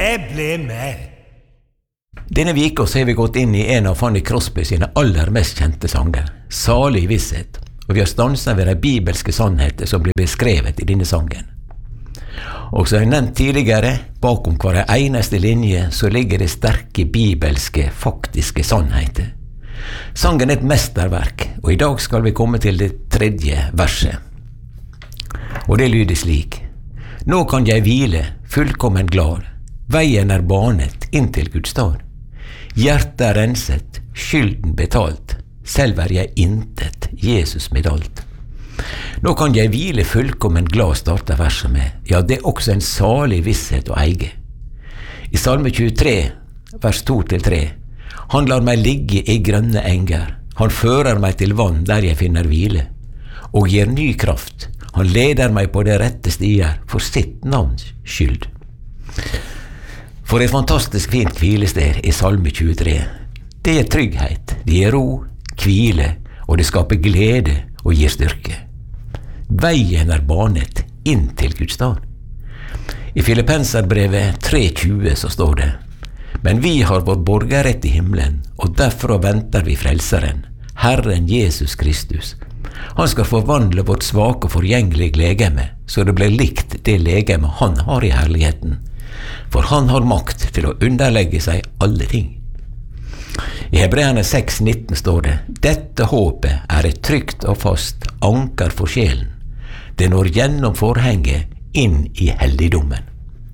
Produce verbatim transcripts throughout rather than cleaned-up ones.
Jeg ble med. Denne vika så har vi gått inn i en av Fanny Crosby sine aller mest kjente sanger, Salig visshet, og vi har stanset ved de bibelske sannheter som blir beskrevet i denne sangen. Og som jeg nevnt tidligere, bakom hver eneste linje så ligger det sterke bibelske, faktiske sannheter. Sangen er et mesterverk, og i dag skal vi komme til det tredje verset. Og det lyder slik: Nå kan jeg hvile, fullkommen glad, veien er banet inn til Guds stad. Hjertet er renset, skylden betalt, selv er jeg intet, Jesus med alt. Nå kan jeg hvile fullkommen glad, starter verset med. Ja, det er også en salig visshet å eie. I Salme tjuetre, vers to til tre, han lar meg ligge i grønne enger, han fører meg til vann der jeg finner hvile, og gir ny kraft, han leder meg på det rette stier for sitt navns skyld. For et fantastisk fint hvilested i Salme tjuetre. Det er trygghet, det gir ro, hvile, og det skaper glede og gir styrke. Veien er banet inn til Guds stad. I Filippenserbrevet tre tjue så står det: Men vi har vår borgerrett i himmelen, og derfor venter vi frelseren, Herren Jesus Kristus. Han skal forvandle vårt svake og forgjengelige legeme, så det blir likt det legeme han har i herligheten. For han har makt til å underlegge seg alle ting. I Hebreerne seks nitten står det: Dette håpet er et trygt og fast anker for sjelen. Det når gjennom forhenget inn i helligdommen.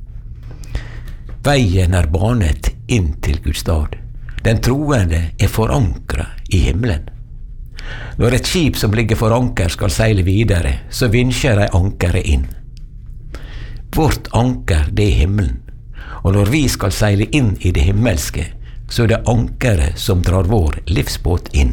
Veien er banet inn til Guds stad. Den troende er forankret i himmelen. Når et skip som ligger for anker skal seile videre, så vinsjer de ankeret inn. Vårt anker, det er himmelen. Og når vi skal seile inn i det himmelske, så er det ankeret som drar vår livsbåt inn.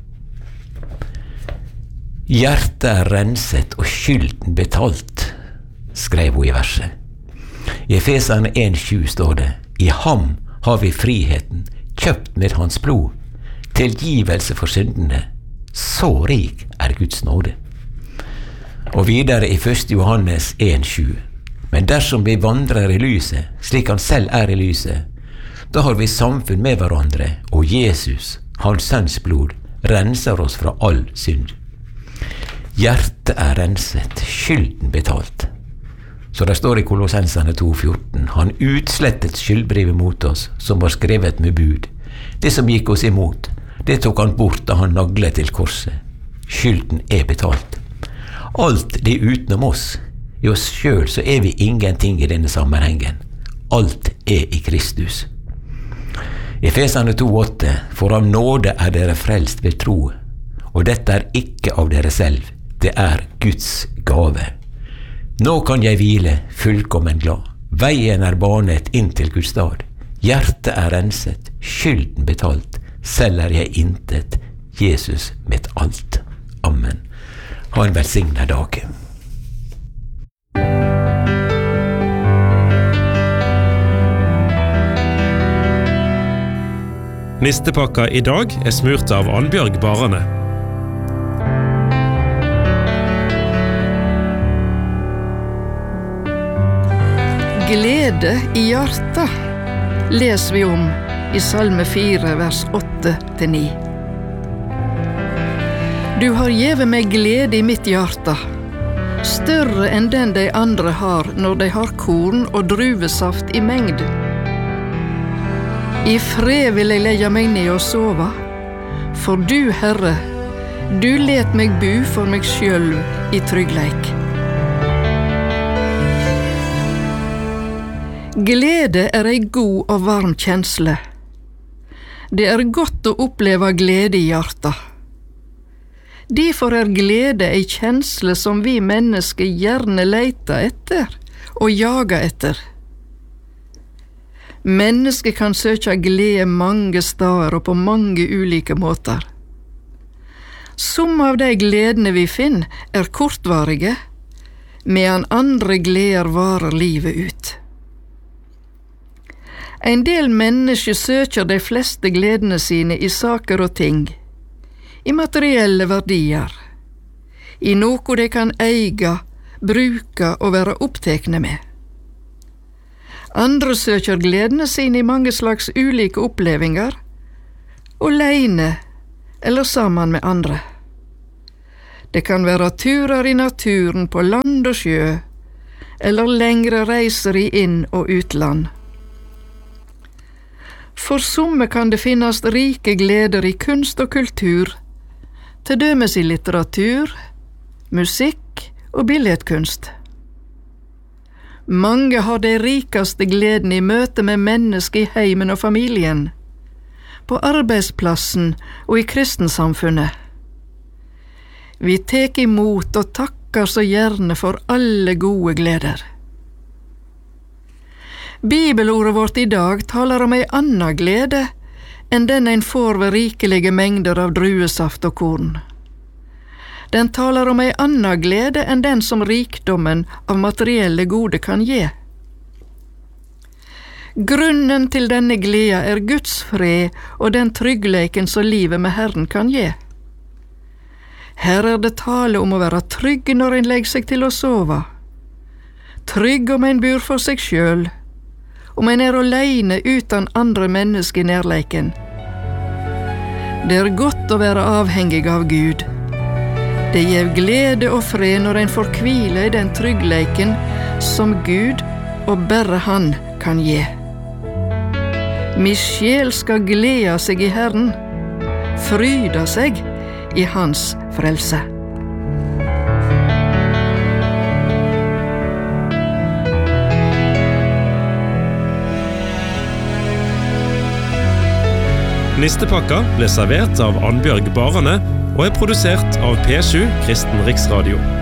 Hjertet er renset og skylden betalt, skrev hun i verset. I Efeserne en sju står det: I ham har vi friheten, kjøpt med hans blod, tilgivelse for syndene. Så rik er Guds nåde. Og videre i første Johannes en sju: Men dersom vi vandrer i lyset, slik han selv er i lyset, da har vi samfunn med hverandre, og Jesus, hans sønns blod, renser oss fra all synd. Hjertet er renset, skylden betalt. Så det står i Kolossenserne to fjorten: Han utslettet skyldbrevet mot oss, som var skrevet med bud. Det som gikk oss imot, det tok han bort da han naglet til korset. Skylden er betalt. Alt det utenom oss. I oss selv så er vi ingenting i denne sammenhengen. Alt er i Kristus. Efeserne to åtte: For av nåde er dere frelst ved tro, og dette er ikke av dere selv, det er Guds gave. Nå kan jeg hvile, fullkommen glad. Veien er banet inn til Guds stad. Hjertet er renset, skylden betalt. Selv er jeg intet, Jesus mitt alt. Amen. Ha en velsignet dag. Nistepakka i dag er smurt av Annbjørg Barane. Glede i hjertet leser vi om i Salme fire, vers åtte til ni. Du har gjeve meg glede i mitt hjerte, større enn den de andre har når de har korn og druesaft i mengd. I fred vil jeg legge meg ned og sove, for du, Herre, du let meg bu for meg sjølv i tryggleik. Glede er ei god og varm kjensle. Det er godt å oppleve glede i hjertet. Derfor er glede ei kjensle som vi mennesker gjerne leiter etter og jager etter. Mennesket kan søke glede mange steder og på mange ulike måter. Som av de gledene vi finner er kortvarige, medan andre gleder varer livet ut. En del mennesker søker de fleste gledene sine i saker og ting, i materielle verdier, i noe de kan eie, bruke og være opptekne med. Andre søker gledene sine i mange slags ulike opplevinger, alene eller sammen med andre. Det kan være turer i naturen på land og sjø, eller lengre reiser i inn- og utland. For somme kan det finnes rike gleder i kunst og kultur, til dømes i litteratur, musikk og billedkunst. Mange har de rikeste gleden i møte med mennesker i heimen og familien, på arbeidsplassen og i kristensamfunnet. Vi tek imot og takkar så gjerne for alle gode gleder. Bibelordet vårt i dag taler om ei anna glede enn den ein får ved rikelige mengder av druesaft og korn. Den taler om ei anna glede enn den som rikdommen av materielle gode kan gi. Grunnen til denne gleda er Guds fred og den tryggleiken som livet med Herren kan gi. Her er det tale om å være trygg når en legger seg til å sove, trygg om en bor for seg sjøl, om en er alene uten andre mennesker i nærleiken. Det er godt å være avhengig av Gud. Det gjev glede og fred når en får hvile i den tryggleiken som Gud og bare Han kan gi. Mi sjel skal glede seg i Herren, fryda seg i Hans frelse. Nistepakka ble servert av Annbjørg Barane og er produsert av P sju Kristen Riksradio.